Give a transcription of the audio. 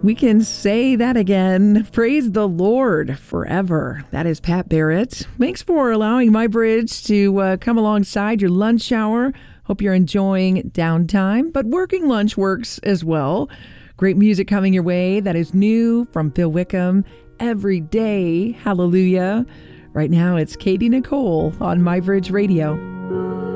We can say that again. Praise the Lord forever. That is Pat Barrett. Thanks for allowing My Bridge to come alongside your lunch hour. Hope you're enjoying downtime, but working lunch works as well. Great music coming your way that is new from Phil Wickham every day. Hallelujah. Right now it's Katie Nicole on My Bridge Radio.